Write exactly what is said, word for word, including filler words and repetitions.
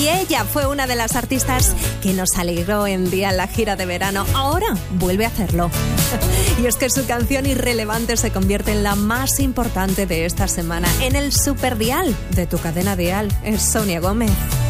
Y ella fue una de las artistas que nos alegró en día en la gira de verano. Ahora vuelve a hacerlo. Y es que su canción Irrelevante se convierte en la más importante de esta semana en el superdial de tu cadena dial. Es Sonia Gómez.